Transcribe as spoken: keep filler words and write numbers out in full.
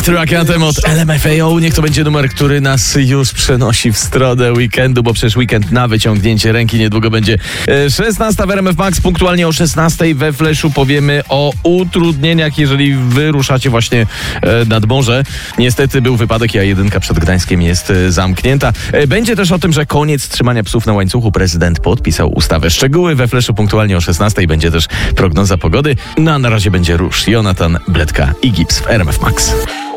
Track Anthem od L M F A O. Niech to będzie numer, który nas już przenosi w stronę weekendu, bo przecież weekend na wyciągnięcie ręki niedługo będzie. szesnasta w R M F Max, punktualnie o szesnastej we Fleszu powiemy o utrudnieniach, jeżeli wyruszacie właśnie nad morze. Niestety był wypadek i A jeden przed Gdańskiem jest zamknięta. Będzie też o tym, że koniec trzymania psów na łańcuchu. Prezydent podpisał ustawę. Szczegóły we Fleszu punktualnie o szesnastej. Będzie też prognoza pogody. No a na razie będzie rusz. Jonatan, Bledka i Gips w R M F Max.